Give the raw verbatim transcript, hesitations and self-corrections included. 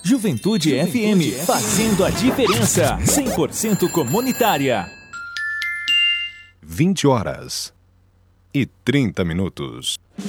Juventude F M, fazendo a diferença, cem por cento comunitária. vinte horas e trinta minutos.